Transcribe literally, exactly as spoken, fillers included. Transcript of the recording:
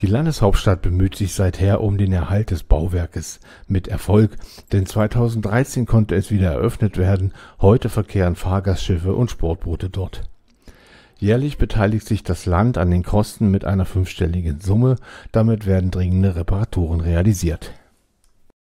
Die Landeshauptstadt bemüht sich seither um den Erhalt des Bauwerkes. Mit Erfolg, denn zweitausenddreizehn konnte es wieder eröffnet werden. Heute verkehren Fahrgastschiffe und Sportboote dort. Jährlich beteiligt sich das Land an den Kosten mit einer fünfstelligen Summe. Damit werden dringende Reparaturen realisiert.